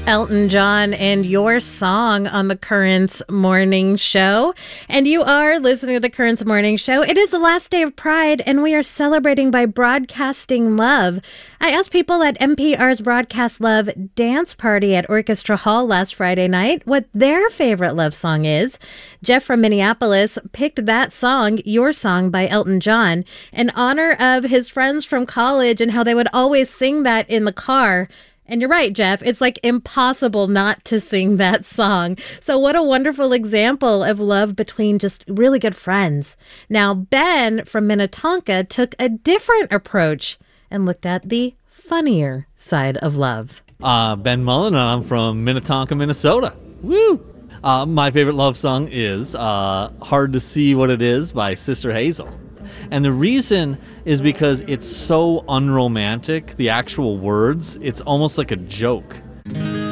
Elton John and Your Song on the Currents Morning Show. And you are listening to the Currents Morning Show. It is the last day of Pride, and we are celebrating by broadcasting love. I asked people at NPR's Broadcast Love dance party at Orchestra Hall last Friday night what their favorite love song is. Jeff from Minneapolis picked that song, Your Song by Elton John, in honor of his friends from college and how they would always sing that in the car. And you're right, Jeff. It's like impossible not to sing that song. So what a wonderful example of love between just really good friends. Now, Ben from Minnetonka took a different approach and looked at the funnier side of love. Ben Mullen, I'm from Minnetonka, Minnesota. Woo! My favorite love song is Hard to See What It Is by Sister Hazel. And the reason is because it's so unromantic, the actual words, it's almost like a joke.